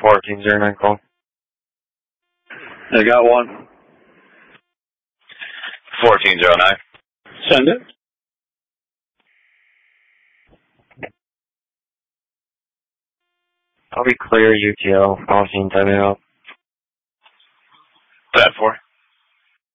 1409 call. I got one. 1409. Send it. I'll be clear UTL. I'll see time out. That 4.